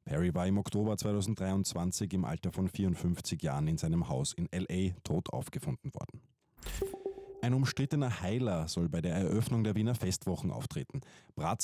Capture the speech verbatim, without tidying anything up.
Perry war im Oktober zweitausenddreiundzwanzig im Alter von vierundfünfzig Jahren in seinem Haus in L A tot aufgefunden worden. Ein umstrittener Heiler soll bei der Eröffnung der Wiener Festwochen auftreten. Bratz